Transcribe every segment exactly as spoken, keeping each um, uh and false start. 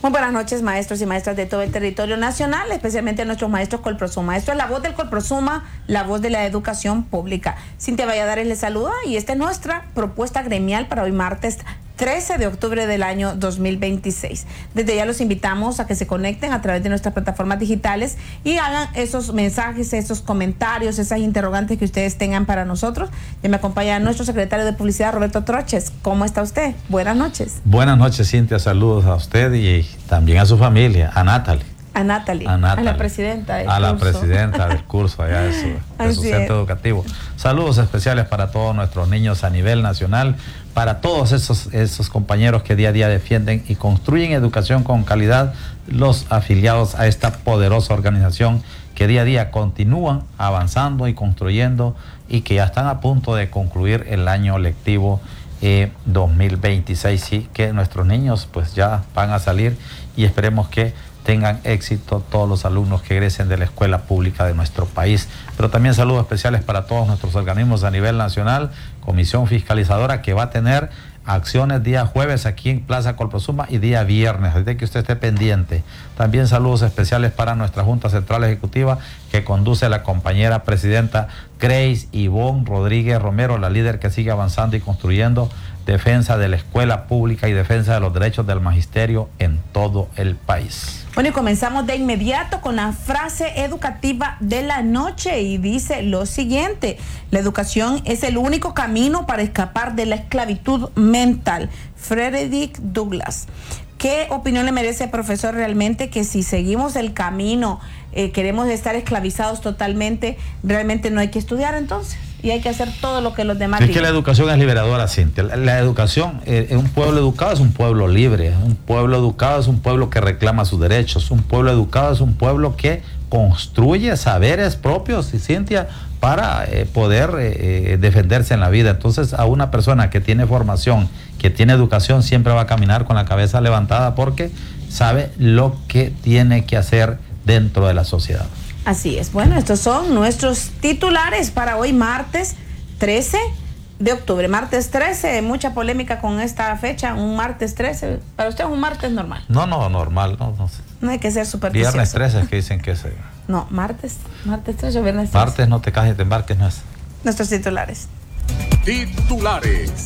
Muy buenas noches, maestros y maestras de todo el territorio nacional, especialmente nuestros maestros Colprosuma. Esto es la voz del Colprosuma, la voz de la educación pública. Cintia Valladares les saluda y esta es nuestra propuesta gremial para hoy martes trece de octubre del año dos mil veintiséis. Desde ya los invitamos a que se conecten a través de nuestras plataformas digitales y hagan esos mensajes, esos comentarios, esas interrogantes que ustedes tengan para nosotros. Y me acompaña nuestro secretario de Publicidad, Roberto Troches. ¿Cómo está usted? Buenas noches. Buenas noches, Cintia. Saludos a usted y también a su familia, a Natalie. A Natalie, a, Natalie, a la presidenta del a curso. la presidenta del curso allá de su, de su centro educativo. Saludos especiales para todos nuestros niños a nivel nacional, para todos esos, esos compañeros que día a día defienden y construyen educación con calidad, los afiliados a esta poderosa organización que día a día continúan avanzando y construyendo y que ya están a punto de concluir el año lectivo eh, dos mil veintiséis, sí, que nuestros niños pues ya van a salir y esperemos que tengan éxito todos los alumnos que egresen de la escuela pública de nuestro país. Pero también saludos especiales para todos nuestros organismos a nivel nacional, Comisión Fiscalizadora, que va a tener acciones día jueves aquí en Plaza Colprosuma y día viernes, así que usted esté pendiente. También saludos especiales para nuestra Junta Central Ejecutiva que conduce la compañera presidenta Grace Ivonne Rodríguez Romero, la líder que sigue avanzando y construyendo defensa de la escuela pública y defensa de los derechos del magisterio en todo el país. Bueno, y comenzamos de inmediato con la frase educativa de la noche y dice lo siguiente: la educación es el único camino para escapar de la esclavitud mental. Frederick Douglass. ¿Qué opinión le merece, profesor, realmente que si seguimos el camino, eh, queremos estar esclavizados totalmente, realmente no hay que estudiar entonces? Y hay que hacer todo lo que los demás Es digan. que la educación es liberadora, Cintia. La, la educación, eh, un pueblo educado es un pueblo libre. Un pueblo educado es un pueblo que reclama sus derechos. Un pueblo educado es un pueblo que construye saberes propios, y Cintia, para eh, poder eh, defenderse en la vida. Entonces, a una persona que tiene formación, que tiene educación, siempre va a caminar con la cabeza levantada porque sabe lo que tiene que hacer dentro de la sociedad. Así es. Bueno, estos son nuestros titulares para hoy martes trece de octubre. Martes trece, mucha polémica con esta fecha, un martes trece. Para usted es un martes normal. No, no, normal, no, no sé. No hay que ser supersticioso. Viernes trece es que dicen que es. No, martes, martes trece o viernes trece. Martes no te cases, te embarques, no es. Nuestros titulares. Titulares.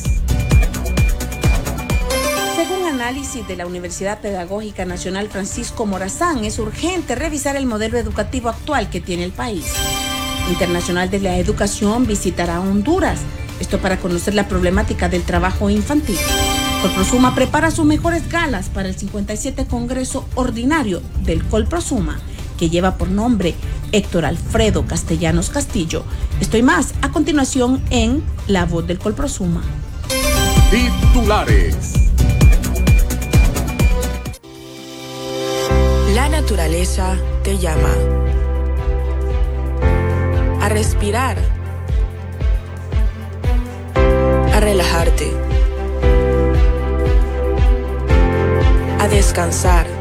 Según análisis de la Universidad Pedagógica Nacional Francisco Morazán, es urgente revisar el modelo educativo actual que tiene el país. Internacional de la Educación visitará Honduras, esto para conocer la problemática del trabajo infantil. Colprosuma prepara sus mejores galas para el cincuenta y siete Congreso Ordinario del Colprosuma, que lleva por nombre Héctor Alfredo Castellanos Castillo. Estoy más a continuación en La Voz del Colprosuma. Titulares. La naturaleza te llama a respirar, a relajarte, a descansar.